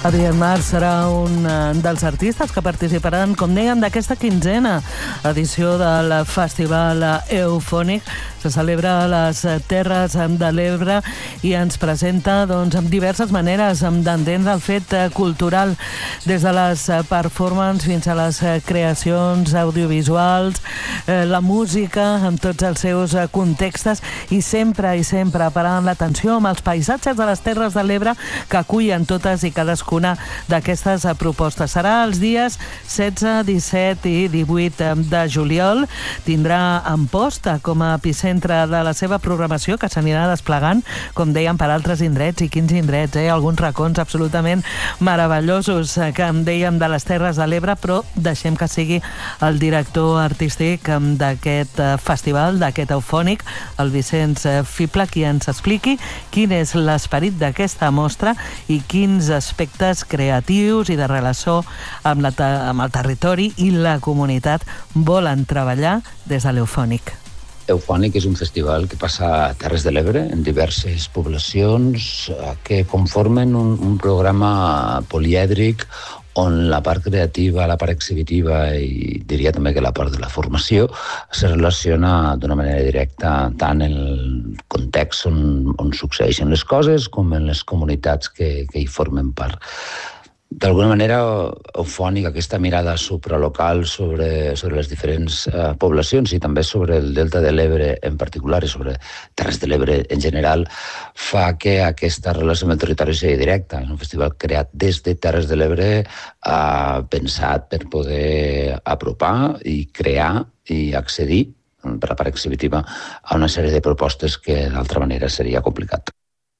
Adrián Mas serà un dels artistes que participaran, com dèiem, d'aquesta quinzena edició del Festival Eufònic. Se celebra a les Terres de l'Ebre i ens presenta amb diverses maneres d'entendre el fet cultural, des de les performances fins a les creacions audiovisuals, la música en tots els seus contextes i sempre parant l'atenció amb els paisatges de les Terres de l'Ebre que acullen totes i cadascuna d'aquestes propostes. Serà els dies 16, 17 i 18 de juliol. Tindrà Amposta com a epicentre de la seva programació, que s'anirà desplegant, com dèiem, per altres indrets. I quins indrets, alguns racons absolutament meravellosos, que en dèiem, de les Terres de l'Ebre, però deixem que sigui el director artístic d'aquest festival, d'aquest Eufònic, el Vicenç Fibla, qui ens expliqui quin és l'esperit d'aquesta mostra i quins aspectes creatius i de relació amb el territori i la comunitat volen treballar des de l'Eufònic. Eufònic és un festival que passa a Terres de l'Ebre, en diverses poblacions, que conformen un programa polièdric on la part creativa, la part exhibitiva i diria també que la part de la formació se relaciona d'una manera directa tant en el context on succeeixen les coses com en les comunitats que hi formen part. D'alguna manera, Eufònic, aquesta mirada supralocal sobre les diferents poblacions i també sobre el Delta de l'Ebre en particular i sobre Terres de l'Ebre en general, fa que aquesta relació amb el territori sigui directa. És un festival creat des de Terres de l'Ebre, pensat per poder apropar i crear i accedir per la part exhibitiva a una sèrie de propostes que d'altra manera seria complicat.